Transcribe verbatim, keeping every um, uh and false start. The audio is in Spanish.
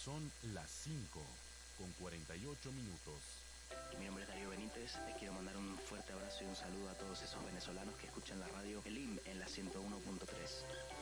Son las cinco con cuarenta y ocho minutos. Mi nombre es Darío Benítez, les quiero mandar un fuerte abrazo y un saludo a todos esos venezolanos que escuchan la radio El I M en la ciento uno punto tres.